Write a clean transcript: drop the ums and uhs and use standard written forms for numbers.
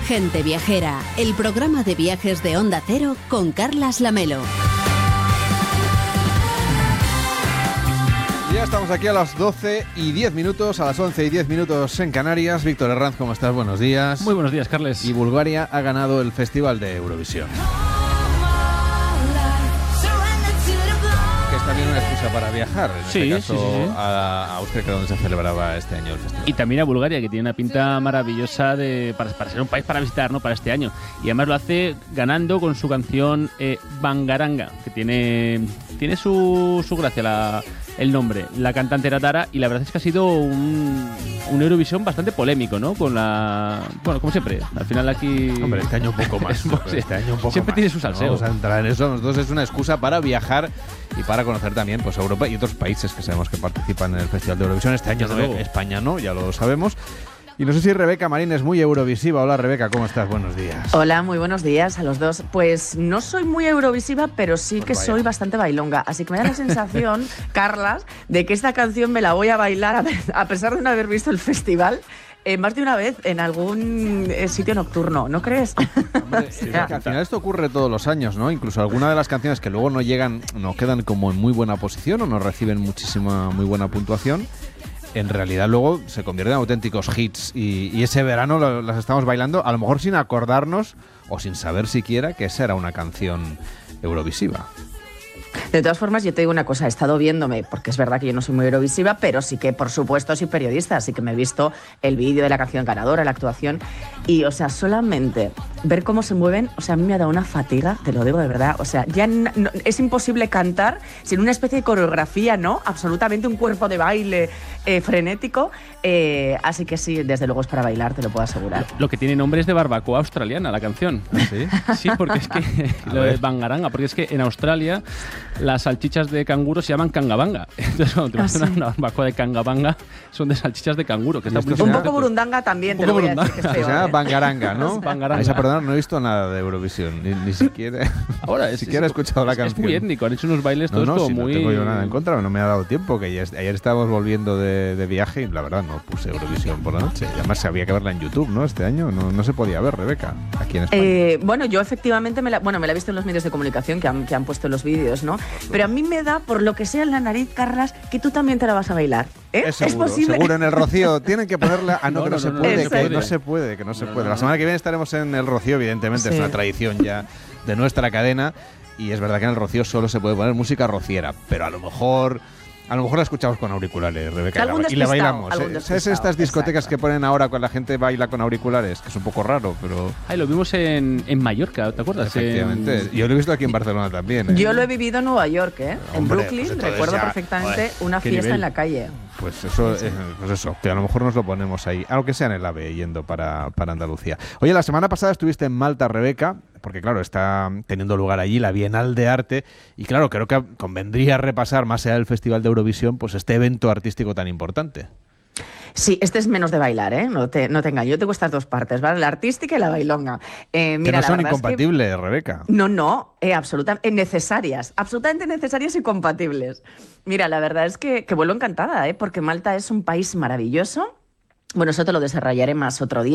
Gente Viajera, el programa de viajes de Onda Cero con Carlas Lamelo. Ya estamos aquí a las 12:10, a las 11:10 en Canarias. Víctor Herranz, ¿cómo estás? Buenos días. Muy buenos días, Carles. Y Bulgaria ha ganado el Festival de Eurovisión. Que es también una excusa para viajar, en este caso sí. a Austria, que es donde se celebraba este año el festival. Y también a Bulgaria, que tiene una pinta maravillosa para ser un país para visitar, ¿no? Para este año. Y además lo hace ganando con su canción Bangaranga, que tiene su gracia el nombre. La cantante era Tara, y la verdad es que ha sido un Eurovisión bastante polémico, ¿no? Bueno, como siempre, al final aquí... Hombre, este año un poco más. Sí. Este año un poco siempre más. tiene su salseo. Vamos a entrar en eso. Nosotros es una excusa para viajar y para conocer también pues Europa y otros países que sabemos que participan en el Festival de Eurovisión. Este año España no, ya lo sabemos. Y no sé si Rebeca Marín es muy eurovisiva. Hola, Rebeca, ¿cómo estás? Buenos días. Hola, muy buenos días a los dos. Pues no soy muy eurovisiva, pero sí que soy bastante bailonga. Así que me da la sensación, Carlas, de que esta canción me la voy a bailar a pesar de no haber visto el festival más de una vez en algún sitio nocturno, ¿no crees? Hombre, sí, que al final esto ocurre todos los años, ¿no? Incluso algunas de las canciones que luego no quedan como en muy buena posición o no reciben muy buena puntuación, en realidad luego se convierten en auténticos hits y ese verano las estamos bailando, a lo mejor sin acordarnos o sin saber siquiera que esa era una canción eurovisiva. De todas formas, yo te digo una cosa, he estado viéndome, porque es verdad que yo no soy muy eurovisiva, pero sí que, por supuesto, soy periodista, así que me he visto el vídeo de la canción ganadora, la actuación, y, o sea, solamente ver cómo se mueven, o sea, a mí me ha dado una fatiga, te lo digo de verdad, o sea, ya es imposible cantar sin una especie de coreografía, ¿no? Absolutamente un cuerpo de baile frenético, así que sí, desde luego es para bailar, te lo puedo asegurar. Lo que tiene nombre es de barbacoa australiana, la canción. ¿Sí? Sí, porque es que lo de Bangaranga, porque es que en Australia las salchichas de canguro se llaman cangabanga. Entonces, cuando te vas a una barbacoa de cangabanga, son de salchichas de canguro. Que está un poco burundanga también, te lo voy a decir que es peor. Se llama Bangaranga, ¿no? Bangaranga. Esa, perdón, no he visto nada de Eurovisión, ni siquiera. Ahora, he escuchado la canción. Es muy étnico, han hecho unos bailes todos como muy... No tengo yo nada en contra, no me ha dado tiempo, que ayer estábamos volviendo de viaje y la verdad no puse Eurovisión por la noche. Y además había que verla en YouTube, ¿no? Este año no se podía ver, Rebeca, aquí en España. Bueno, yo efectivamente me la he visto en los medios de comunicación que han puesto los vídeos, ¿no? Pero a mí me da, por lo que sea en la nariz, Carlas, que tú también te la vas a bailar. Es seguro, seguro en el Rocío. Tienen que ponerla... no se puede. La semana que viene estaremos en el Rocío, evidentemente, es una tradición ya de nuestra cadena, y es verdad que en el Rocío solo se puede poner música rociera, pero a lo mejor la escuchamos con auriculares, Rebeca, y la bailamos. ¿Sabes estas discotecas que ponen ahora cuando la gente baila con auriculares? Que es un poco raro, pero... lo vimos en Mallorca, ¿te acuerdas? Efectivamente. Yo lo he visto aquí en Barcelona también. Yo lo he vivido en Nueva York, en Brooklyn, pues recuerdo perfectamente una fiesta en la calle. Pues eso, que a lo mejor nos lo ponemos ahí, aunque sea en el AVE, yendo para Andalucía. Oye, la semana pasada estuviste en Malta, Rebeca, porque claro, está teniendo lugar allí la Bienal de Arte, y claro, creo que convendría repasar, más allá del Festival de Eurovisión, pues este evento artístico tan importante. Sí, este es menos de bailar, no te engaño. Yo tengo estas dos partes, ¿vale? La artística y la bailonga. Mira, que no son incompatibles, Rebeca. No, absolutamente necesarias y compatibles. Mira, la verdad es que vuelvo encantada, porque Malta es un país maravilloso. Bueno, eso te lo desarrollaré más otro día.